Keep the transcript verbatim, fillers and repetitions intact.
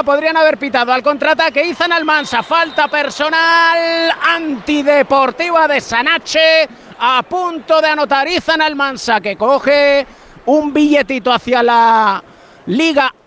falta, podrían haber pitado al contraataque Izan Almansa, falta personal antideportiva de Sanache, a punto de anotar Izan Almansa, que coge un billetito hacia la Liga